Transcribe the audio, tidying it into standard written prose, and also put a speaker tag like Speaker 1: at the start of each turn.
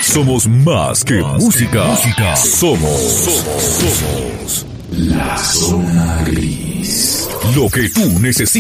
Speaker 1: Somos más que música. Somos la zona gris. Lo que tú necesitas.